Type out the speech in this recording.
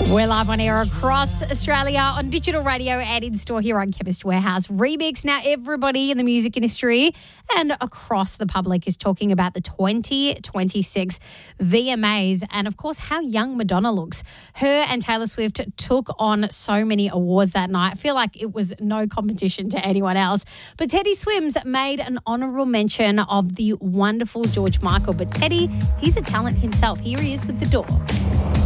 We're live on air across Australia on digital radio and in store here on Chemist Warehouse Remix. Now, everybody in the music industry and across the public is talking about the 2026 VMAs and, of course, how young Madonna looks. Her and Taylor Swift took on so many awards that night. I feel like it was no competition to anyone else. But Teddy Swims made an honourable mention of the wonderful George Michael. But Teddy, he's a talent himself. Here he is with The Door.